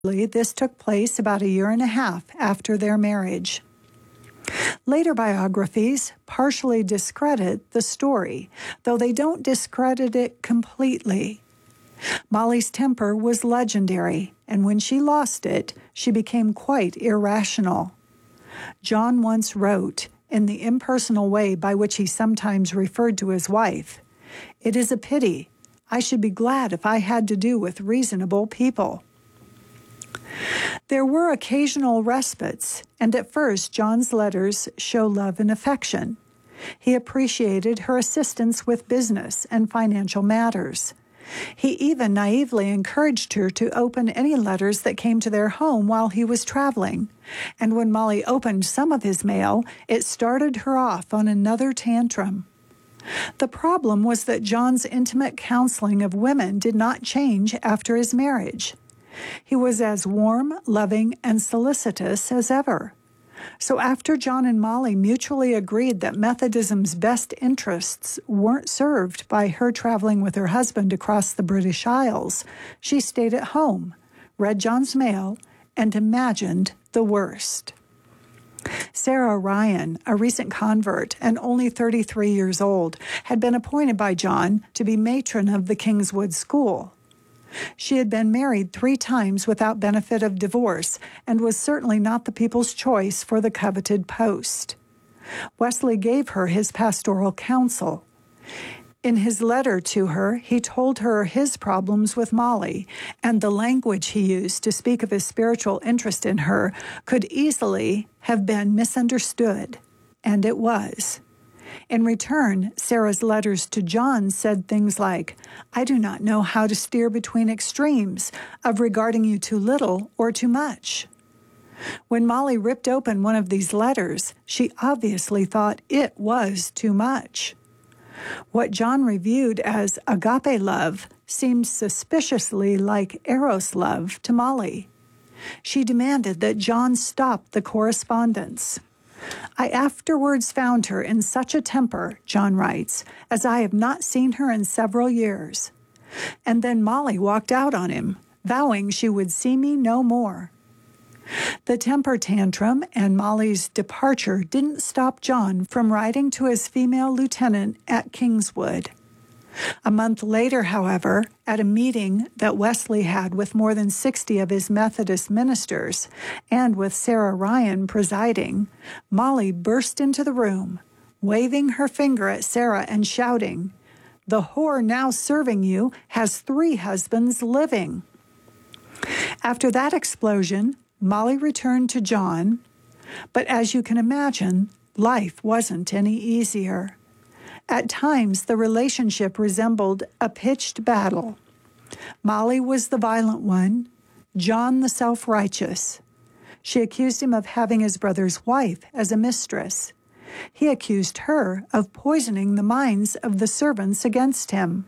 This took place about a year and a half after their marriage. Later biographies partially discredit the story, though they don't discredit it completely. Molly's temper was legendary, and when she lost it, she became quite irrational. John once wrote, in the impersonal way by which he sometimes referred to his wife, "It is a pity. I should be glad if I had to do with reasonable people." There were occasional respites, and at first John's letters show love and affection. He appreciated her assistance with business and financial matters. He even naively encouraged her to open any letters that came to their home while he was traveling. And when Molly opened some of his mail, it started her off on another tantrum. The problem was that John's intimate counseling of women did not change after his marriage. He was as warm, loving, and solicitous as ever. So after John and Molly mutually agreed that Methodism's best interests weren't served by her traveling with her husband across the British Isles, she stayed at home, read John's mail, and imagined the worst. Sarah Ryan, a recent convert and only 33 years old, had been appointed by John to be matron of the Kingswood School. She had been married 3 times without benefit of divorce and was certainly not the people's choice for the coveted post. Wesley gave her his pastoral counsel. In his letter to her, he told her his problems with Molly, and the language he used to speak of his spiritual interest in her could easily have been misunderstood, and it was. In return, Sarah's letters to John said things like, "I do not know how to steer between extremes of regarding you too little or too much." When Molly ripped open one of these letters, she obviously thought it was too much. What John reviewed as agape love seemed suspiciously like eros love to Molly. She demanded that John stop the correspondence. "I afterwards found her in such a temper," John writes, "as I have not seen her in several years." And then Molly walked out on him, vowing she would see me no more. The temper tantrum and Molly's departure didn't stop John from writing to his female lieutenant at Kingswood. A month later, however, at a meeting that Wesley had with more than 60 of his Methodist ministers, and with Sarah Ryan presiding, Molly burst into the room, waving her finger at Sarah and shouting, "The whore now serving you has 3 husbands living." After that explosion, Molly returned to John, but as you can imagine, life wasn't any easier. At times, the relationship resembled a pitched battle. Molly was the violent one, John the self-righteous. She accused him of having his brother's wife as a mistress. He accused her of poisoning the minds of the servants against him.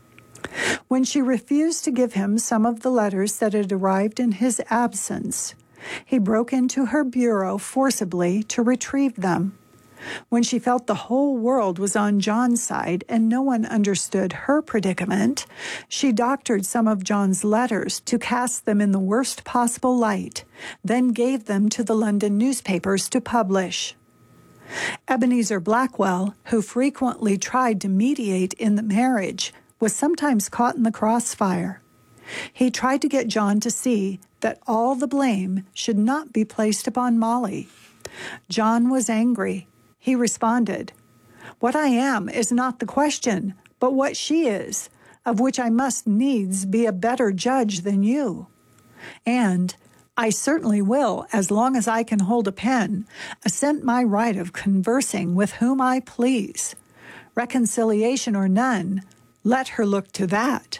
When she refused to give him some of the letters that had arrived in his absence, he broke into her bureau forcibly to retrieve them. When she felt the whole world was on John's side and no one understood her predicament, she doctored some of John's letters to cast them in the worst possible light, then gave them to the London newspapers to publish. Ebenezer Blackwell, who frequently tried to mediate in the marriage, was sometimes caught in the crossfire. He tried to get John to see that all the blame should not be placed upon Molly. John was angry. He responded, "What I am is not the question, but what she is, of which I must needs be a better judge than you. And I certainly will, as long as I can hold a pen, assent my right of conversing with whom I please. Reconciliation or none, let her look to that."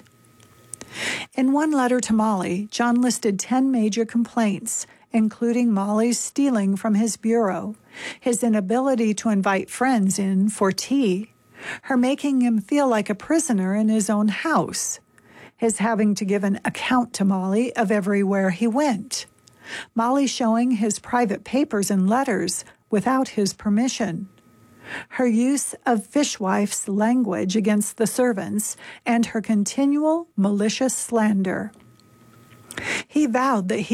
In one letter to Molly, John listed 10 major complaints, including Molly's stealing from his bureau, his inability to invite friends in for tea, her making him feel like a prisoner in his own house, his having to give an account to Molly of everywhere he went, Molly showing his private papers and letters without his permission, her use of fishwife's language against the servants, and her continual malicious slander. He vowed that